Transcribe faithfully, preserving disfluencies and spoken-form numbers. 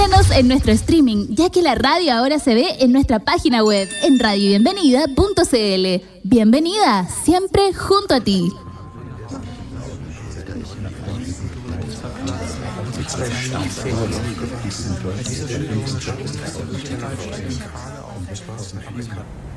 Síguenos en nuestro streaming, ya que la radio ahora se ve en nuestra página web, en radio bienvenida punto c l. Bienvenida, siempre junto a ti. Thank you.